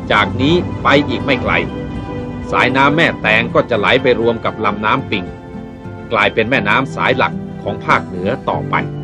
จากนี้ไปอีกไม่ไกลสายน้ำแม่แตงก็จะไหลไปรวมกับลำน้ำปิงกลายเป็นแม่น้ำสายหลักของภาคเหนือต่อไป